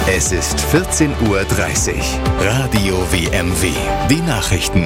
Es ist 14:30 Uhr. Radio WMW. Die Nachrichten.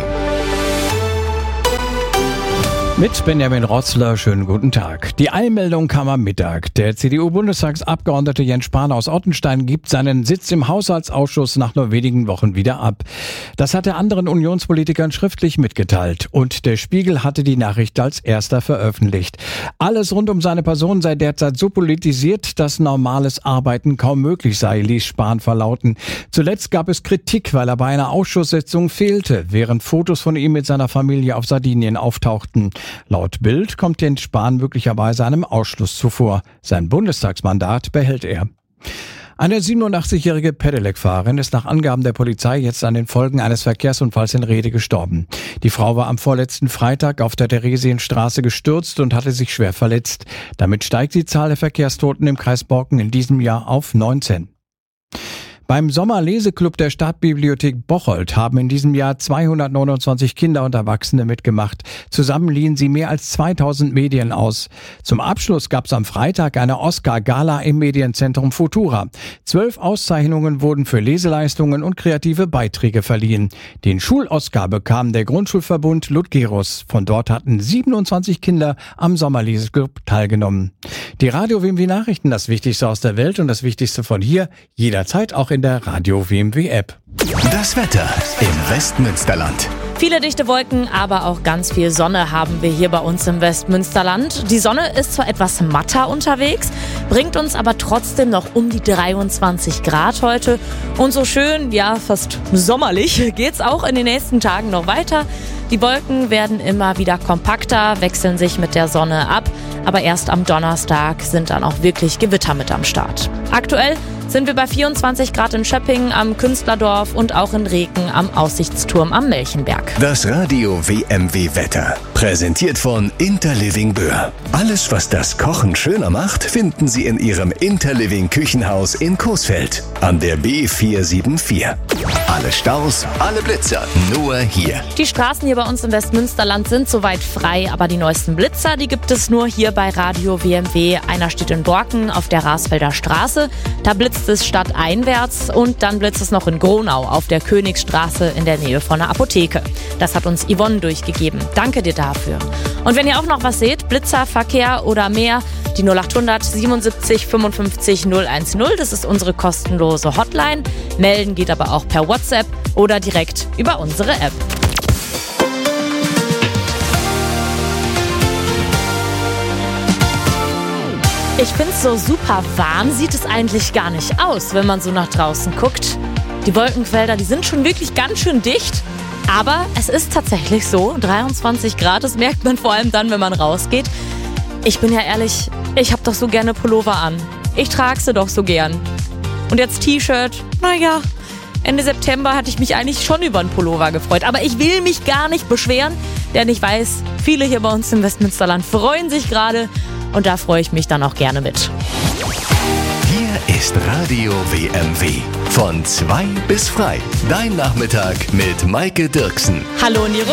Mit Benjamin Rotzler, schönen guten Tag. Die Eilmeldung kam am Mittag. Der CDU-Bundestagsabgeordnete Jens Spahn aus Ottenstein gibt seinen Sitz im Haushaltsausschuss nach nur wenigen Wochen wieder ab. Das hat er anderen Unionspolitikern schriftlich mitgeteilt. Und der Spiegel hatte die Nachricht als erster veröffentlicht. Alles rund um seine Person sei derzeit so politisiert, dass normales Arbeiten kaum möglich sei, ließ Spahn verlauten. Zuletzt gab es Kritik, weil er bei einer Ausschusssitzung fehlte, während Fotos von ihm mit seiner Familie auf Sardinien auftauchten. Laut Bild kommt Jens Spahn möglicherweise einem Ausschluss zuvor. Sein Bundestagsmandat behält er. Eine 87-jährige Pedelec-Fahrerin ist nach Angaben der Polizei jetzt an den Folgen eines Verkehrsunfalls in Rhede gestorben. Die Frau war am vorletzten Freitag auf der Theresienstraße gestürzt und hatte sich schwer verletzt. Damit steigt die Zahl der Verkehrstoten im Kreis Borken in diesem Jahr auf 19. Beim Sommerleseklub der Stadtbibliothek Bocholt haben in diesem Jahr 229 Kinder und Erwachsene mitgemacht. Zusammen liehen sie mehr als 2000 Medien aus. Zum Abschluss gab es am Freitag eine Oscar-Gala im Medienzentrum Futura. 12 Auszeichnungen wurden für Leseleistungen und kreative Beiträge verliehen. Den Schul-Oscar bekam der Grundschulverbund Ludgerus. Von dort hatten 27 Kinder am Sommerleseklub teilgenommen. Die Radio WMW Nachrichten, das Wichtigste aus der Welt und das Wichtigste von hier, jederzeit auch in der Radio WMW App. Das Wetter im Westmünsterland. Viele dichte Wolken, aber auch ganz viel Sonne haben wir hier bei uns im Westmünsterland. Die Sonne ist zwar etwas matter unterwegs, bringt uns aber trotzdem noch um die 23 Grad heute. Und so schön, ja fast sommerlich, geht's auch in den nächsten Tagen noch weiter. Die Wolken werden immer wieder kompakter, wechseln sich mit der Sonne ab. Aber erst am Donnerstag sind dann auch wirklich Gewitter mit am Start. Aktuell sind wir bei 24 Grad in Schöppingen am Künstlerdorf und auch in Reken am Aussichtsturm am Melchenberg. Das Radio WMW Wetter. Präsentiert von Interliving Böhr. Alles, was das Kochen schöner macht, finden Sie in Ihrem Interliving Küchenhaus in Coesfeld an der B474. Alle Staus, alle Blitzer, nur hier. Die Straßen hier bei uns im Westmünsterland sind soweit frei, aber die neuesten Blitzer, die gibt es nur hier bei Radio WMW. Einer steht in Borken auf der Rasfelder Straße. Da blitzt es stadteinwärts und dann blitzt es noch in Gronau auf der Königsstraße in der Nähe von der Apotheke. Das hat uns Yvonne durchgegeben. Danke dir dafür. Und wenn ihr auch noch was seht, Blitzer, Verkehr oder mehr, die 0800 77 55 010, das ist unsere kostenlose Hotline. Melden geht aber auch per WhatsApp oder direkt über unsere App. Ich finde es so super warm, sieht es eigentlich gar nicht aus, wenn man so nach draußen guckt. Die Wolkenfelder, die sind schon wirklich ganz schön dicht. Aber es ist tatsächlich so, 23 Grad, das merkt man vor allem dann, wenn man rausgeht. Ich bin ja ehrlich, ich habe doch so gerne Pullover an. Ich trage sie doch so gern. Und jetzt T-Shirt, naja, Ende September hatte ich mich eigentlich schon über einen Pullover gefreut. Aber ich will mich gar nicht beschweren, denn ich weiß, viele hier bei uns im Westmünsterland freuen sich gerade. Und da freue ich mich dann auch gerne mit. Hier ist Radio WMW. Von 2 bis frei. Dein Nachmittag mit Maike Dirksen. Hallo in die Runde.